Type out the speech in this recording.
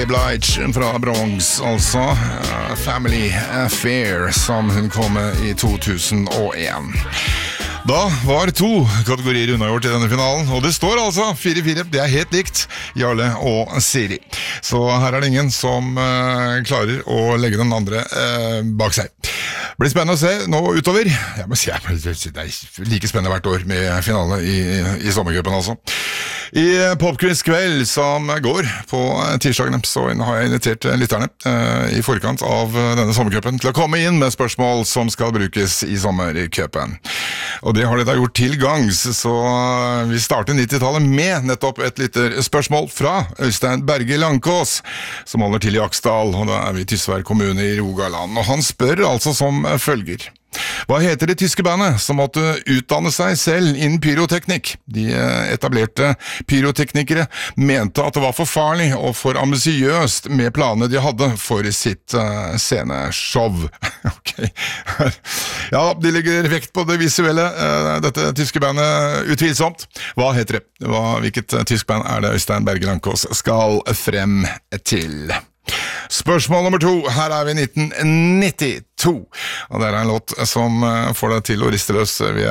Blige fra Bronx, altså Family Affair, som hun kom med i 2001. Da var 2 kategorier unnagjort i denne finalen, og det står altså 4-4, det er helt likt Jarle og Siri. Så her er det ingen som klarer å legge den andre bak seg. Det blir spennende å se nå utover. Jeg må si, det er like spennende hvert år med finale i sommergruppen altså. I Popquiz kveld som går på tirsdagene, så har jeg invitert lytterne i forkant av denne sommercupen til å komme inn med spørsmål som skal brukes i sommercupen. Og det har de da gjort til gangs, så vi starter 90-tallet med nettopp et lite spørsmål fra Øystein Berge Langkås, som holder til i Aksdal, og da er vi i Tysvær kommune i Rogaland. Og han spør altså som følger. Hva heter det tyske bandet som måtte utdanne seg selv innen pyroteknikk? De etablerte pyroteknikere mente at det var for farlig og for ambisiøst med planene de hadde for sitt sceneshow. Ok. Ja, de legger vekt på det visuelle, dette tyske bandet utvilsomt. Hva heter det? Hvilket tysk band er det Øystein Berge Langkås skal frem til? Spørsmål nummer 2, her er vi i 1992, og det er en låt som får deg til å riste løs. Vi